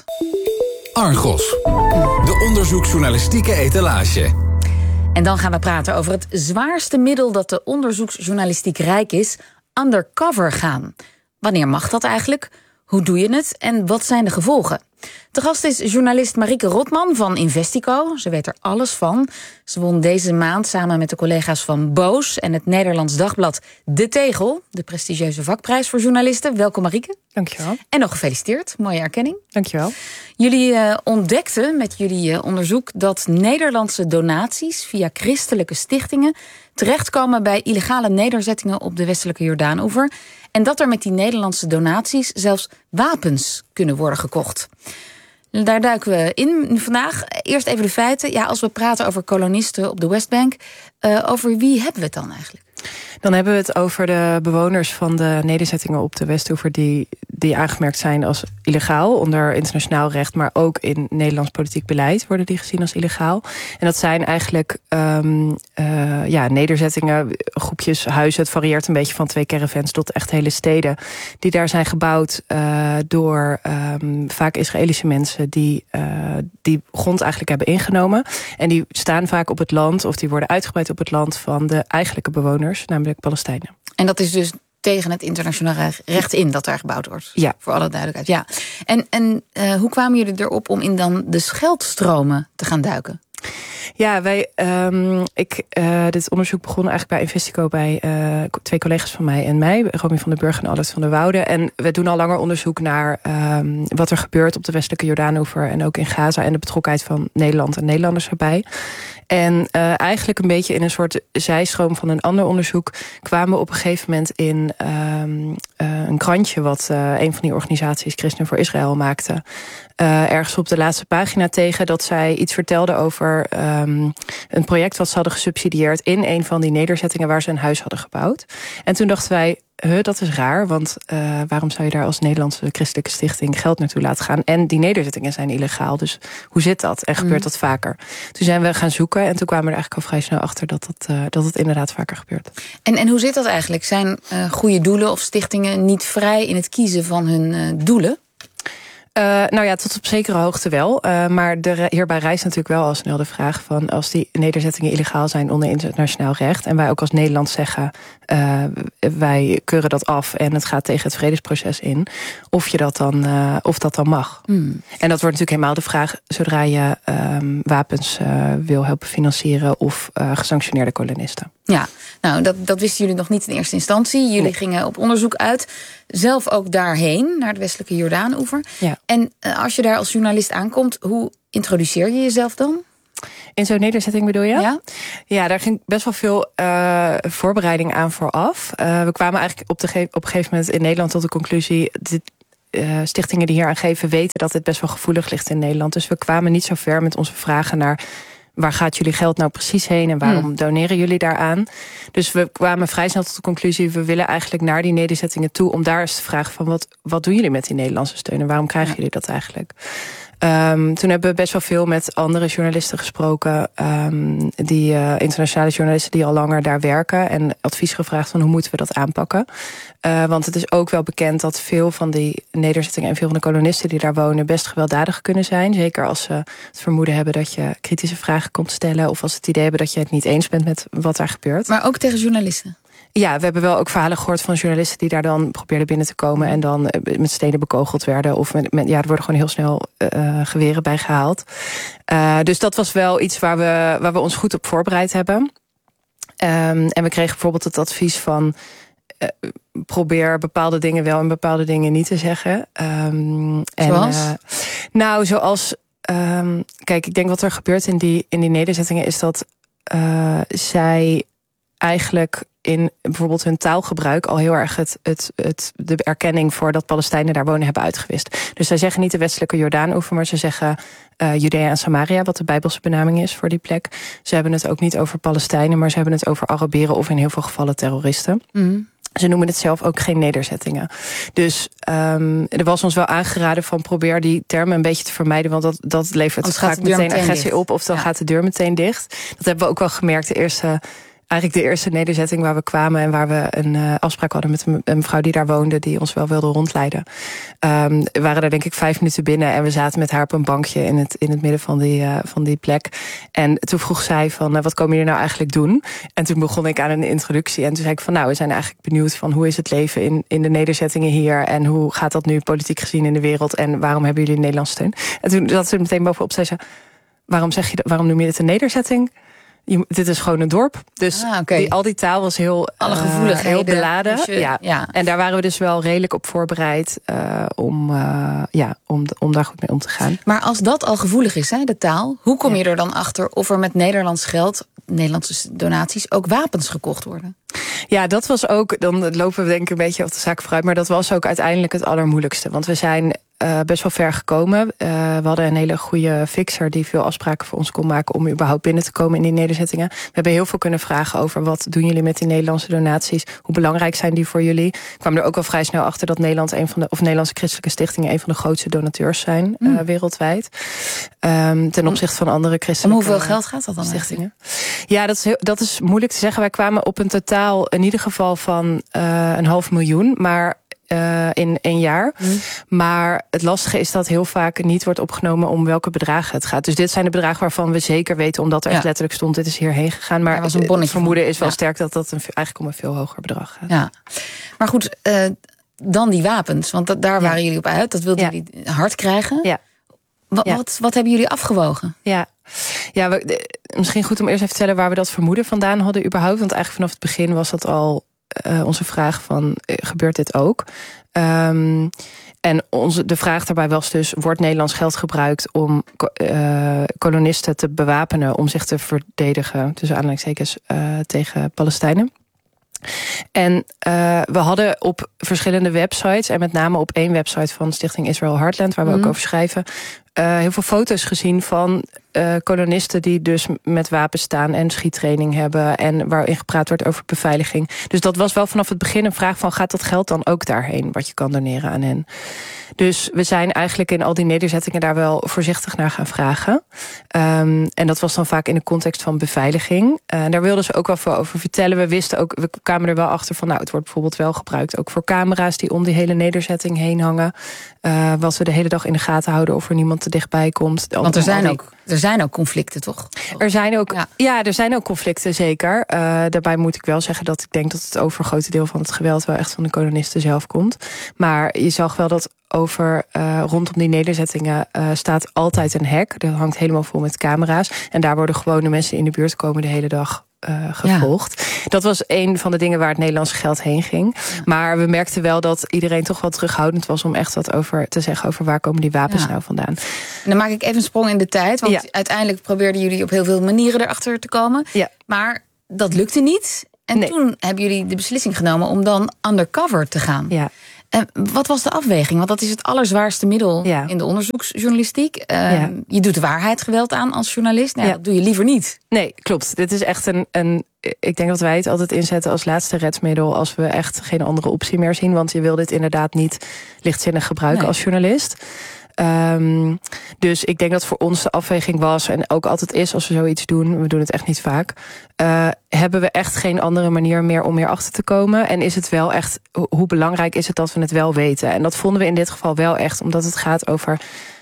Argos, de onderzoeksjournalistieke etalage. En dan gaan we praten over het zwaarste middel dat de onderzoeksjournalistiek rijk is: undercover gaan. Wanneer mag dat eigenlijk? Hoe doe je het en wat zijn de gevolgen? De gast is journalist Marieke Rotman van Investico. Ze weet er alles van. Ze won deze maand samen met de collega's van Boos en het Nederlands Dagblad De Tegel, de prestigieuze vakprijs voor journalisten. Welkom Marieke. Dankjewel. En nog gefeliciteerd, mooie erkenning. Dankjewel. Jullie uh, ontdekten met jullie uh, onderzoek dat Nederlandse donaties via christelijke stichtingen terechtkomen bij illegale nederzettingen op de westelijke Jordaanoever. En dat er met die Nederlandse donaties zelfs wapens kunnen worden gekocht. Daar duiken we in vandaag. Eerst even de feiten. Ja, als we praten over kolonisten op de Westbank, uh, over wie hebben we het dan eigenlijk? Dan hebben we het over de bewoners van de nederzettingen op de Westoever die, die aangemerkt zijn als illegaal onder internationaal recht, maar ook in Nederlands politiek beleid worden die gezien als illegaal. En dat zijn eigenlijk um, uh, ja, nederzettingen, groepjes, huizen. Het varieert een beetje van twee caravans tot echt hele steden die daar zijn gebouwd uh, door um, vaak Israëlische mensen die uh, die grond eigenlijk hebben ingenomen. En die staan vaak op het land of die worden uitgebreid op het land van de eigenlijke bewoners, namelijk Palestijnen. En dat is dus tegen het internationaal recht in dat daar gebouwd wordt? Ja. Voor alle duidelijkheid, ja. En, en uh, hoe kwamen jullie erop om in dan de geldstromen te gaan duiken? Ja, wij, um, ik, uh, dit onderzoek begon eigenlijk bij Investico bij uh, twee collega's van mij en mij, Romy van den Burg en Albert van der Woude. En we doen al langer onderzoek naar um, wat er gebeurt op de westelijke Jordaanoever en ook in Gaza en de betrokkenheid van Nederland en Nederlanders erbij. En uh, eigenlijk een beetje in een soort zijstroom van een ander onderzoek kwamen we op een gegeven moment in um, uh, een krantje wat uh, een van die organisaties, Christen voor Israël, maakte. Uh, ergens op de laatste pagina tegen dat zij iets vertelde over um, een project wat ze hadden gesubsidieerd in een van die nederzettingen waar ze een huis hadden gebouwd. En toen dachten wij, huh, dat is raar, want uh, waarom zou je daar als Nederlandse christelijke stichting geld naartoe laten gaan? En die nederzettingen zijn illegaal, dus hoe zit dat? En gebeurt dat vaker? Toen zijn we gaan zoeken en toen kwamen we er eigenlijk al vrij snel achter dat het, uh, dat het inderdaad vaker gebeurt. En, en hoe zit dat eigenlijk? Zijn uh, goede doelen of stichtingen niet vrij in het kiezen van hun uh, doelen? Uh, nou ja, tot op zekere hoogte wel. Uh, maar de, hierbij rijst natuurlijk wel al snel de vraag van als die nederzettingen illegaal zijn onder internationaal recht en wij ook als Nederland zeggen uh, wij keuren dat af en het gaat tegen het vredesproces in, of je dat dan, uh, of dat dan mag. Hmm. En dat wordt natuurlijk helemaal de vraag zodra je um, wapens uh, wil helpen financieren of uh, gesanctioneerde kolonisten. Ja, nou dat, dat wisten jullie nog niet in eerste instantie. Jullie nee. gingen op onderzoek uit. Zelf ook daarheen, naar de westelijke Jordaanoever. Ja. En uh, als je daar als journalist aankomt, hoe introduceer je jezelf dan? In zo'n nederzetting bedoel je? Ja. Ja, daar ging best wel veel uh, voorbereiding aan vooraf. Uh, we kwamen eigenlijk op, de ge- op een gegeven moment in Nederland tot de conclusie... Dit, uh, stichtingen die hier aan geven weten dat dit best wel gevoelig ligt in Nederland. Dus we kwamen niet zo ver met onze vragen naar... waar gaat jullie geld nou precies heen en waarom hmm. doneren jullie daaraan? Dus we kwamen vrij snel tot de conclusie... we willen eigenlijk naar die nederzettingen toe... om daar eens te vragen van wat, wat doen jullie met die Nederlandse steun... en waarom krijgen ja. jullie dat eigenlijk? Um, toen hebben we best wel veel met andere journalisten gesproken... Um, die uh, internationale journalisten die al langer daar werken... en advies gevraagd van hoe moeten we dat aanpakken. Uh, want het is ook wel bekend dat veel van die nederzettingen... en veel van de kolonisten die daar wonen best gewelddadig kunnen zijn. Zeker als ze het vermoeden hebben dat je kritische vragen komt stellen... of als ze het idee hebben dat je het niet eens bent met wat daar gebeurt. Maar ook tegen journalisten? Ja, we hebben wel ook verhalen gehoord van journalisten... die daar dan probeerden binnen te komen... en dan met stenen bekogeld werden. Of met, met, ja, er worden gewoon heel snel uh, geweren bij gehaald. Uh, dus dat was wel iets waar we, waar we ons goed op voorbereid hebben. Um, en we kregen bijvoorbeeld het advies van... Uh, probeer bepaalde dingen wel en bepaalde dingen niet te zeggen. Um, zoals? En, uh, nou, zoals... Um, kijk, ik denk wat er gebeurt in die, in die nederzettingen... is dat uh, zij eigenlijk... in bijvoorbeeld hun taalgebruik al heel erg het, het, het, de erkenning voor dat Palestijnen daar wonen hebben uitgewist. Dus zij zeggen niet de westelijke Jordaan-oever, maar ze zeggen uh, Judea en Samaria, wat de Bijbelse benaming is voor die plek. Ze hebben het ook niet over Palestijnen, maar ze hebben het over Arabieren of in heel veel gevallen terroristen. Mm. Ze noemen het zelf ook geen nederzettingen. Dus um, er was ons wel aangeraden van probeer die termen een beetje te vermijden, want dat, dat levert vaak meteen, meteen agressie dicht. op of dan ja. gaat de deur meteen dicht. Dat hebben we ook wel gemerkt de eerste... Eigenlijk de eerste nederzetting waar we kwamen... en waar we een uh, afspraak hadden met een, een mevrouw die daar woonde... die ons wel wilde rondleiden. Um, we waren daar denk ik vijf minuten binnen... en we zaten met haar op een bankje in het, in het midden van die, uh, van die plek. En toen vroeg zij van, uh, wat komen jullie nou eigenlijk doen? En toen begon ik aan een introductie. En toen zei ik van, nou, we zijn eigenlijk benieuwd... van hoe is het leven in, in de nederzettingen hier... en hoe gaat dat nu politiek gezien in de wereld... en waarom hebben jullie Nederlands steun? En toen zat ze meteen bovenop, zei ze... waarom, zeg je dat, waarom noem je dit een nederzetting? Je, dit is gewoon een dorp. Dus ah, okay. die, al die taal was heel, Alle gevoeligheden, uh, heel beladen. Dus je, ja. ja. En daar waren we dus wel redelijk op voorbereid uh, om, uh, ja, om, om daar goed mee om te gaan. Maar als dat al gevoelig is, hè, de taal... hoe kom je er dan achter of er met Nederlands geld... Nederlandse donaties ook wapens gekocht worden? Ja, dat was ook... dan lopen we denk ik een beetje op de zaak vooruit... maar dat was ook uiteindelijk het allermoeilijkste. Want we zijn uh, best wel ver gekomen. Uh, we hadden een hele goede fixer... die veel afspraken voor ons kon maken... om überhaupt binnen te komen in die nederzettingen. We hebben heel veel kunnen vragen over... wat doen jullie met die Nederlandse donaties? Hoe belangrijk zijn die voor jullie? Ik kwam er ook wel vrij snel achter... dat Nederland een van de, of Nederlandse christelijke stichtingen... een van de grootste donateurs zijn mm. uh, wereldwijd. Um, ten opzichte van andere christelijke... Om hoeveel geld gaat dat dan stichtingen? Ja, dat is, heel, dat is moeilijk te zeggen. Wij kwamen op een totaal in ieder geval van uh, een half miljoen. Maar uh, in één jaar. Mm. Maar het lastige is dat heel vaak niet wordt opgenomen om welke bedragen het gaat. Dus dit zijn de bedragen waarvan we zeker weten, omdat er ja. echt letterlijk stond, dit is hierheen gegaan. Maar was een het vermoeden is wel ja. sterk dat dat een, eigenlijk om een veel hoger bedrag gaat. Ja. Maar goed, uh, dan die wapens. Want dat, daar ja. waren jullie op uit. Dat wilden ja. jullie hard krijgen. Ja. Wat, ja. wat, wat hebben jullie afgewogen? Ja, ja we, de, misschien goed om eerst even te vertellen waar we dat vermoeden vandaan hadden überhaupt. Want eigenlijk vanaf het begin was dat al uh, onze vraag van, uh, gebeurt dit ook? Um, en onze, de vraag daarbij was dus, wordt Nederlands geld gebruikt om uh, kolonisten te bewapenen, om zich te verdedigen, tussen aanhalingstekens, uh, tegen Palestijnen? En uh, we hadden op verschillende websites, en met name op één website van Stichting Israel Heartland, waar we mm. ook over schrijven, uh, heel veel foto's gezien van uh, kolonisten die dus met wapens staan en schiettraining hebben en waarin gepraat wordt over beveiliging. Dus dat was wel vanaf het begin een vraag van, gaat dat geld dan ook daarheen, wat je kan doneren aan hen? Dus we zijn eigenlijk in al die nederzettingen daar wel voorzichtig naar gaan vragen. Um, en dat was dan vaak in de context van beveiliging. Uh, en daar wilden ze ook wel veel over vertellen. We wisten ook, we kwamen er wel achter van, nou, het wordt bijvoorbeeld wel gebruikt ook voor camera's die om die hele nederzetting heen hangen. Uh, wat we de hele dag in de gaten houden of er niemand te dichtbij komt. Want er zijn ook, er zijn ook conflicten, toch? Er zijn ook, ja. ja, er zijn ook conflicten, zeker. Uh, daarbij moet ik wel zeggen dat ik denk dat het overgrote deel van het geweld wel echt van de kolonisten zelf komt. Maar je zag wel dat over uh, rondom die nederzettingen uh, staat altijd een hek. Dat hangt helemaal vol met camera's. En daar worden gewone mensen in de buurt komen de hele dag uh, gevolgd. Ja. Dat was een van de dingen waar het Nederlandse geld heen ging. Ja. Maar we merkten wel dat iedereen toch wel terughoudend was om echt wat over te zeggen over waar komen die wapens ja. nou vandaan. En dan maak ik even een sprong in de tijd. Want ja. uiteindelijk probeerden jullie op heel veel manieren erachter te komen. Ja. Maar dat lukte niet. En nee. toen hebben jullie de beslissing genomen om dan undercover te gaan. Ja. En wat was de afweging? Want dat is het allerzwaarste middel ja. in de onderzoeksjournalistiek. Uh, ja. Je doet waarheidsgeweld aan als journalist. Nou, ja. dat doe je liever niet. Nee, klopt. Dit is echt een, een... Ik denk dat wij het altijd inzetten als laatste redmiddel als we echt geen andere optie meer zien. Want je wil dit inderdaad niet lichtzinnig gebruiken nee. als journalist. Um, dus ik denk dat voor ons de afweging was, en ook altijd is als we zoiets doen, we doen het echt niet vaak, uh, hebben we echt geen andere manier meer om hier achter te komen. En is het wel echt, hoe belangrijk is het dat we het wel weten? En dat vonden we in dit geval wel echt, omdat het gaat over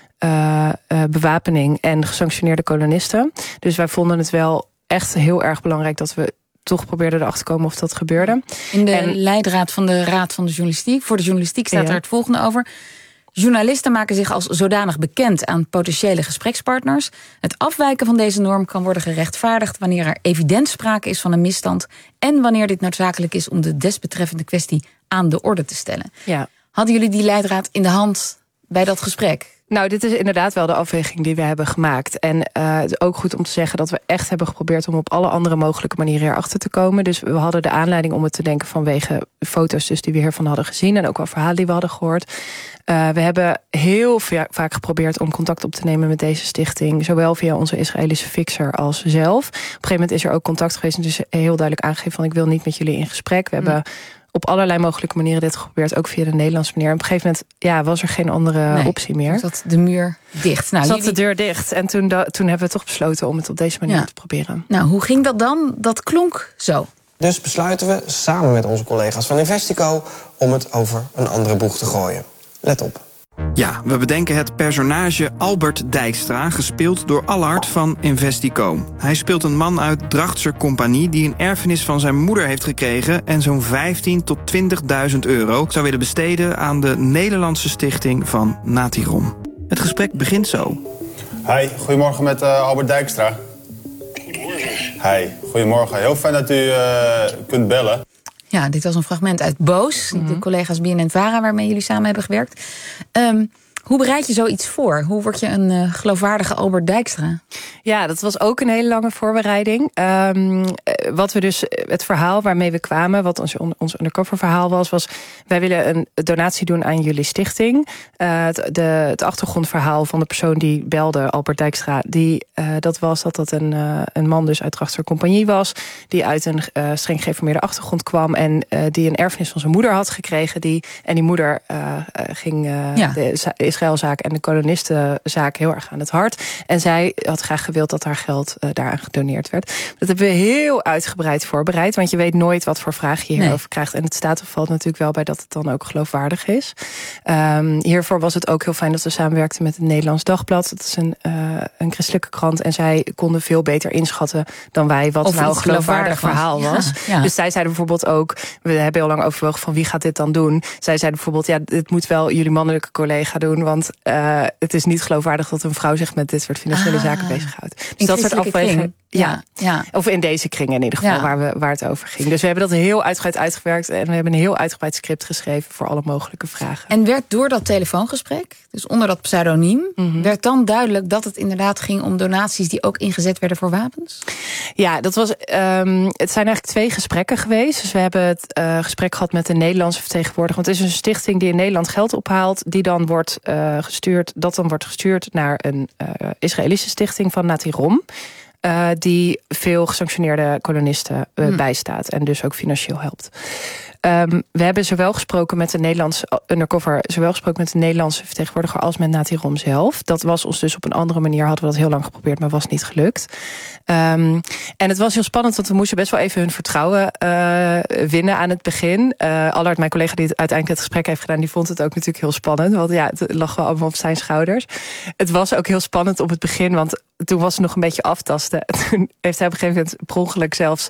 uh, uh, bewapening en gesanctioneerde kolonisten. Dus wij vonden het wel echt heel erg belangrijk dat we toch probeerden erachter te komen of dat gebeurde. In de en, leidraad van de Raad van de Journalistiek, voor de journalistiek staat ja. er het volgende over. Journalisten maken zich als zodanig bekend aan potentiële gesprekspartners. Het afwijken van deze norm kan worden gerechtvaardigd wanneer er evident sprake is van een misstand en wanneer dit noodzakelijk is om de desbetreffende kwestie aan de orde te stellen. Ja. Hadden jullie die leidraad in de hand bij dat gesprek? Nou, dit is inderdaad wel de afweging die we hebben gemaakt. En uh, het is ook goed om te zeggen dat we echt hebben geprobeerd om op alle andere mogelijke manieren erachter te komen. Dus we hadden de aanleiding om het te denken vanwege foto's dus die we hiervan hadden gezien en ook wel verhalen die we hadden gehoord. Uh, we hebben heel vaak geprobeerd om contact op te nemen met deze stichting, zowel via onze Israëlische fixer als zelf. Op een gegeven moment is er ook contact geweest en dus heel duidelijk aangegeven van ik wil niet met jullie in gesprek. We mm. hebben op allerlei mogelijke manieren dit geprobeerd, ook via de Nederlandse manier. En op een gegeven moment ja, was er geen andere nee, optie meer. Zat de muur dicht. Nou, zat jullie... de deur dicht. En toen, da- toen hebben we toch besloten om het op deze manier ja. te proberen. Nou, hoe ging dat dan? Dat klonk zo. Dus besluiten we samen met onze collega's van Investico om het over een andere boeg te gooien. Let op. Ja, we bedenken het personage Albert Dijkstra, gespeeld door Allard van Investico. Hij speelt een man uit Drachtser Compagnie die een erfenis van zijn moeder heeft gekregen en zo'n vijftien tot twintigduizend euro zou willen besteden aan de Nederlandse stichting van Natirom. Het gesprek begint zo. Hi, goedemorgen met uh, Albert Dijkstra. Goedemorgen. Hi, goedemorgen. Heel fijn dat u uh, kunt bellen. Ja, dit was een fragment uit Boos, mm-hmm. de collega's B N N Vara waarmee jullie samen hebben gewerkt. Um, hoe bereid je zoiets voor? Hoe word je een uh, geloofwaardige Albert Dijkstra? Ja, dat was ook een hele lange voorbereiding. Um, wat we dus, het verhaal waarmee we kwamen, wat ons, ons undercover verhaal was, was wij willen een donatie doen aan jullie stichting. Uh, het, de, het achtergrondverhaal van de persoon die belde, Albert Dijkstra, die, uh, dat was dat dat een, uh, een man dus uit Drachtser Compagnie was, die uit een uh, streng gereformeerde achtergrond kwam en uh, die een erfenis van zijn moeder had gekregen. Die, en die moeder uh, uh, ging uh, ja. de Israëlzaak en de kolonistenzaak heel erg aan het hart. En zij had graag gewild dat haar geld uh, daaraan gedoneerd werd. Dat hebben we heel uitgebreid voorbereid, want je weet nooit wat voor vraag je hierover nee. krijgt. En het staat of valt natuurlijk wel bij dat het dan ook geloofwaardig is. Um, hiervoor was het ook heel fijn dat we samenwerkten met het Nederlands Dagblad. Dat is een, uh, een christelijke krant. En zij konden veel beter inschatten dan wij wat of nou een geloofwaardig verhaal was. was. Ja, ja. Dus zij zeiden bijvoorbeeld ook, we hebben heel lang overwogen van wie gaat dit dan doen. Zij zeiden bijvoorbeeld, ja, dit moet wel jullie mannelijke collega doen, want uh, het is niet geloofwaardig dat een vrouw zich met dit soort financiële ah, zaken bezighoudt. Dus dat soort afwegingen. Ja, ja. Of in deze kringen in ieder geval, ja. waar, we, waar het over ging. Dus we hebben dat heel uitgebreid uitgewerkt en we hebben een heel uitgebreid script geschreven voor alle mogelijke vragen. En werd door dat telefoongesprek, dus onder dat pseudoniem, mm-hmm. werd dan duidelijk dat het inderdaad ging om donaties die ook ingezet werden voor wapens? Ja, dat was, um, het zijn eigenlijk twee gesprekken geweest. Dus we hebben het uh, gesprek gehad met de Nederlandse vertegenwoordiger. Want het is een stichting die in Nederland geld ophaalt, die dan wordt uh, gestuurd, dat dan wordt gestuurd naar een uh, Israëlische stichting van Natirom. Uh, die veel gesanctioneerde kolonisten uh, hmm. bijstaat en dus ook financieel helpt. Um, we hebben zowel gesproken met de Nederlandse undercover, zowel gesproken met de Nederlandse vertegenwoordiger als met Natirom zelf. Dat was ons dus op een andere manier, hadden we dat heel lang geprobeerd, maar was niet gelukt. Um, en het was heel spannend, want we moesten best wel even hun vertrouwen uh, winnen aan het begin. Uh, Allard, mijn collega die het uiteindelijk het gesprek heeft gedaan, die vond het ook natuurlijk heel spannend, want ja, het lag wel allemaal op zijn schouders. Het was ook heel spannend op het begin, want toen was het nog een beetje aftasten. Toen heeft hij op een gegeven moment per ongeluk zelfs,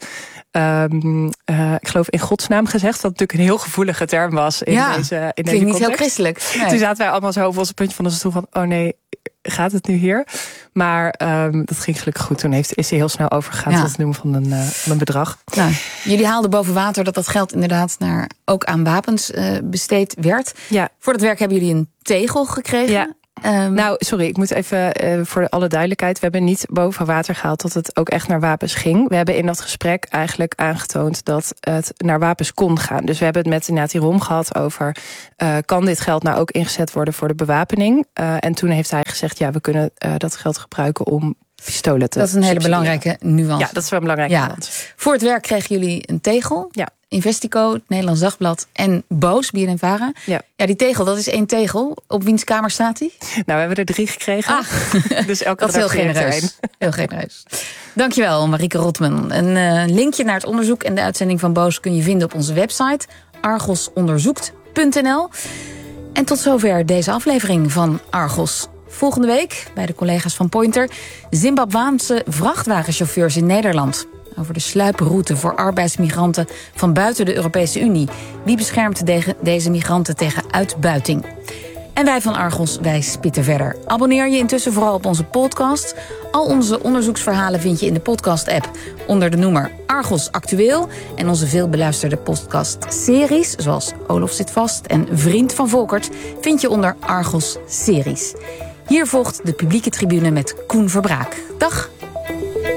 um, uh, ik geloof in Gods naam gezegd, wat natuurlijk een heel gevoelige term was in ja, deze in deze klinkt context. Niet heel christelijk. Nee. Toen zaten wij allemaal zo op ons puntje van de stoel van, oh nee, gaat het nu hier? Maar um, dat ging gelukkig goed. Toen heeft, is hij heel snel overgegaan ja. tot het noemen van een, uh, van een bedrag. Nou, jullie haalden boven water dat dat geld inderdaad naar ook aan wapens uh, besteed werd. Ja. Voor dat werk hebben jullie een tegel gekregen. Ja. Um, nou, sorry, ik moet even uh, voor alle duidelijkheid. We hebben niet boven water gehaald dat het ook echt naar wapens ging. We hebben in dat gesprek eigenlijk aangetoond dat het naar wapens kon gaan. Dus we hebben het met Nati Rom gehad over... Uh, kan dit geld nou ook ingezet worden voor de bewapening? Uh, en toen heeft hij gezegd, ja, we kunnen uh, dat geld gebruiken om pistolen te Dat is een hele belangrijke nuance. Ja, dat is wel een belangrijke ja. nuance. Voor het werk kregen jullie een tegel. Ja. Investico, het Nederlands Dagblad en Boos, B N N Vara. Ja. ja, die tegel, dat is één tegel. Op wiens kamer staat die? Nou, we hebben er drie gekregen. Ah. Dus elke dat is heel genereus. Heel genereus. Dankjewel, Marieke Rotman. Een uh, linkje naar het onderzoek en de uitzending van Boos kun je vinden op onze website argos onderzoekt punt n l. En tot zover deze aflevering van Argos. Volgende week, bij de collega's van Pointer, Zimbabwaanse vrachtwagenchauffeurs in Nederland. Over de sluiproute voor arbeidsmigranten van buiten de Europese Unie. Wie beschermt de- deze migranten tegen uitbuiting? En wij van Argos, wij spitten verder. Abonneer je intussen vooral op onze podcast. Al onze onderzoeksverhalen vind je in de podcast-app onder de noemer Argos Actueel. En onze veelbeluisterde podcast-series, zoals Olof zit vast en Vriend van Volkert, vind je onder Argos Series. Hier volgt de publieke tribune met Koen Verbraak. Dag!